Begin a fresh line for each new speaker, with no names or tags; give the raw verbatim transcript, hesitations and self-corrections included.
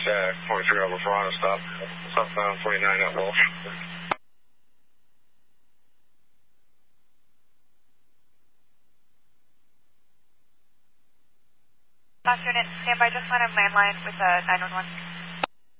uh, twenty-three over Verona, stop. Southbound forty-nine at Walsh.
Last unit, stand by, just line up landline with uh, nine one one.